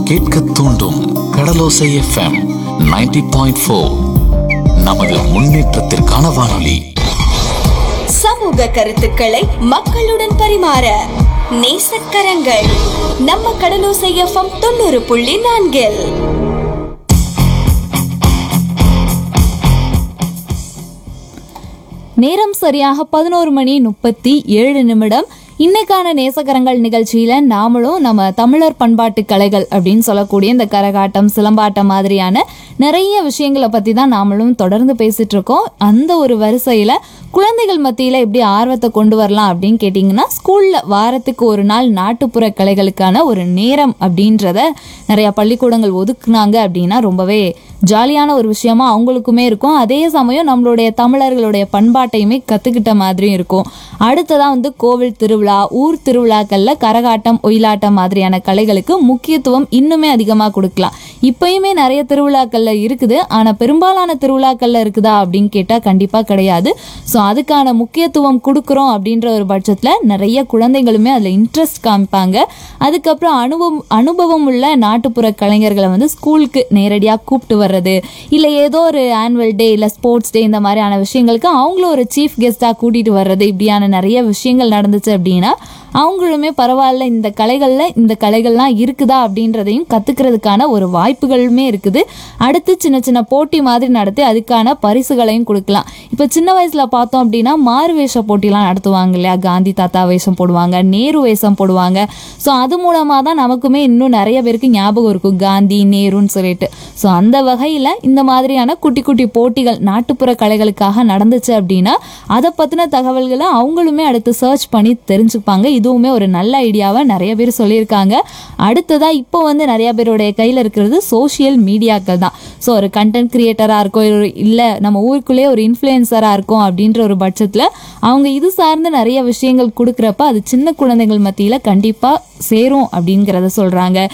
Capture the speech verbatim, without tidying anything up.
கேட்க தூண்டும் கடலோசை FM ninety point four. நமது முன்னேற்றத்திற்கான வானொலி. சமூக கருத்துக்களை மக்களுடன் பரிமாற நேசக்கரங்கள் நம்ம கடலோசை எஃப்எம் தொண்ணூறு புள்ளி நான்கில். நேரம் சரியாக பதினோரு மணி முப்பத்தி ஏழு நிமிடம். இன்னைக்கான நேசக்கரங்கள் நிகழ்ச்சியில நாமளும் நம்ம தமிழர் பண்பாட்டு கலைகள் அப்படின்னு சொல்லக்கூடிய இந்த கரகாட்டம், சிலம்பாட்டம் மாதிரியான நிறைய விஷயங்களை பத்தி தான் நாமளும் தொடர்ந்து பேசிட்டு இருக்கோம். அந்த ஒரு வரிசையில குழந்தைகள் மத்தியில எப்படி ஆர்வத்தை கொண்டு வரலாம் அப்படின்னு கேட்டிங்கன்னா, ஸ்கூல்ல வாரத்துக்கு ஒரு நாள் நாட்டுப்புற கலைகளுக்கான ஒரு நேரம் அப்படின்றத நிறைய பள்ளிக்கூடங்கள் ஒதுக்குனாங்க அப்படின்னா ரொம்பவே ஜாலியான ஒரு விஷயமா அவங்களுக்குமே இருக்கும். அதே சமயம் நம்மளுடைய தமிழர்களுடைய பண்பாட்டையுமே கத்துக்கிட்ட மாதிரியும் இருக்கும். அடுத்ததான் வந்து கோவில் திருவிழா, ஊர் திருவிழாக்கள்ல கரகாட்டம், ஒயிலாட்டம் மாதிரியான கலைகளுக்கு முக்கியத்துவம் இன்னுமே அதிகமாக கொடுக்கலாம். இப்பயுமே நிறைய திருவிழாக்கள்ல இருக்குது, ஆனா பெரும்பாலான திருவிழாக்கள்ல இருக்குதா அப்படின்னு கேட்டா கண்டிப்பா கிடையாது. ஸோ அதுக்கான முக்கியத்துவம் கொடுக்குறோம் அப்படின்ற ஒரு பட்சத்துல நிறைய குழந்தைகளுமே அதுல இன்ட்ரெஸ்ட் காமிப்பாங்க. அதுக்கப்புறம் அனுபவம் அனுபவம் உள்ள நாட்டுப்புற கலைஞர்களை வந்து ஸ்கூலுக்கு நேரடியாக கூப்பிட்டு வர்றது, இல்லை ஏதோ ஒரு ஆனுவல் டே இல்லை ஸ்போர்ட்ஸ் டே இந்த மாதிரியான விஷயங்களுக்கு அவங்களும் ஒரு சீஃப் கெஸ்டாக கூட்டிகிட்டு வர்றது, இப்படியான நிறைய விஷயங்கள் நடந்துச்சு அப்படின்னா அவங்களுமே பரவாயில்ல, இந்த கலைகளில் இந்த கலைகள்லாம் இருக்குதா அப்படின்றதையும் கற்றுக்கிறதுக்கான ஒரு வாய்ப்புகளுமே இருக்குது. அடுத்து சின்ன சின்ன போட்டி மாதிரி நடத்தி அதுக்கான பரிசுகளையும் கொடுக்கலாம். இப்போ சின்ன வயசில் பார்த்தோம் அப்படின்னா மாறு வேஷ போட்டிலாம் நடத்துவாங்க இல்லையா, காந்தி தாத்தா வேஷம் போடுவாங்க, நேரு வேஷம் போடுவாங்க. ஸோ அது மூலமாக தான் நமக்குமே இன்னும் நிறைய பேருக்கு ஞாபகம் இருக்கும் காந்தி நேருன்னு சொல்லிட்டு. ஸோ அந்த வகையில் இந்த மாதிரியான குட்டி குட்டி போட்டிகள் நாட்டுப்புற கலைகளுக்காக நடந்துச்சு அப்படின்னா அதை பற்றின தகவல்களை அவங்களுமே அடுத்து சர்ச் பண்ணி தெரிஞ்சுப்பாங்க. இதுவுமே ஒரு நல்ல ஐடியாவை நிறைய பேர் சொல்லியிருக்காங்க. அடுத்ததா இப்போ வந்து நிறைய பேருடைய கையில் இருக்கிறது சோஷியல் மீடியாக்கள் தான். ஸோ ஒரு கண்டென்ட் கிரியேட்டராக இருக்கும், இல்லை நம்ம ஊருக்குள்ளேயே ஒரு இன்ஃப்ளூயன்சராக இருக்கும் அப்படின்ற ஒரு பட்சத்தில் அவங்க இது சார்ந்து நிறைய விஷயங்கள் கொடுக்குறப்ப அது சின்ன குழந்தைகள் மத்தியில் கண்டிப்பாக சேரும் அப்படிங்கிறத சொல்கிறாங்க.